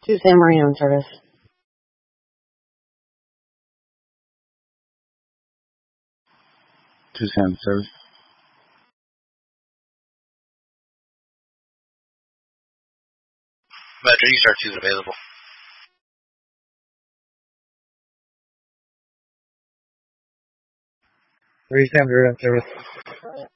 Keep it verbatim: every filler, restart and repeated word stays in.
two San Marino in service. two San service. Metro, you start two available. three San Marino in service.